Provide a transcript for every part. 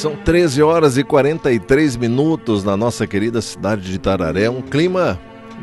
São 13 horas e 43 minutos na nossa querida cidade de Tararé. Um clima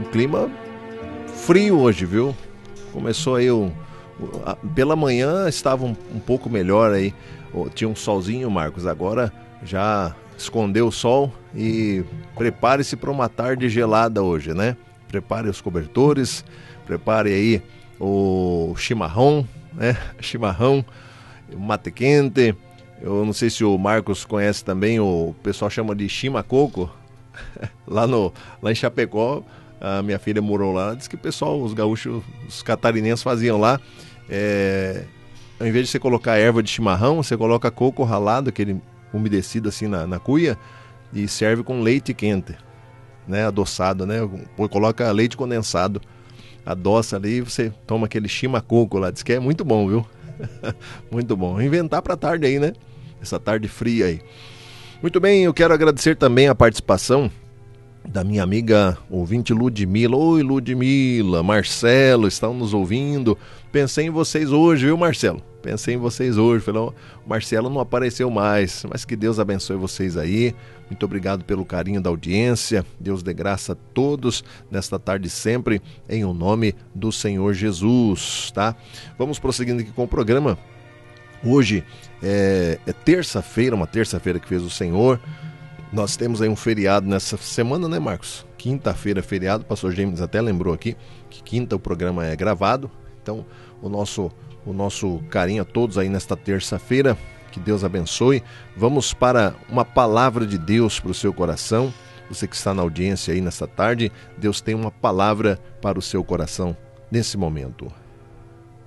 frio hoje, viu? Começou aí pela manhã estava um pouco melhor aí. Tinha um solzinho, Marcos. Agora já escondeu o sol e prepare-se para uma tarde gelada hoje, né? Prepare os cobertores, prepare aí o chimarrão, né? Chimarrão, mate quente. Eu não sei se o Marcos conhece também, o pessoal chama de chimacoco. Lá em Chapecó, a minha filha morou lá, diz que o pessoal, os gaúchos, os catarinenses faziam lá. Ao invés de você colocar erva de chimarrão, você coloca coco ralado, aquele umedecido assim na cuia, e serve com leite quente, né, adoçado, né? Coloca leite condensado, adoça ali e você toma aquele chimacoco lá. Diz que é muito bom, viu? Muito bom. Inventar pra tarde aí, né? Essa tarde fria aí. Muito bem, eu quero agradecer também a participação da minha amiga ouvinte Ludmila. Oi, Ludmila, Marcelo, estão nos ouvindo. Pensei em vocês hoje, viu, Marcelo? Pensei em vocês hoje. Falei, o Marcelo não apareceu mais, mas que Deus abençoe vocês aí. Muito obrigado pelo carinho da audiência. Deus dê graça a todos nesta tarde sempre, em o nome do Senhor Jesus, tá? Vamos prosseguindo aqui com o programa. Hoje é terça-feira, uma terça-feira que fez o Senhor. Nós temos aí um feriado nessa semana, né, Marcos? Quinta-feira é feriado, o pastor James até lembrou aqui que quinta o programa é gravado. Então, o nosso carinho a todos aí nesta terça-feira. Que Deus abençoe. Vamos para uma palavra de Deus para o seu coração. Você que está na audiência aí nesta tarde, Deus tem uma palavra para o seu coração nesse momento.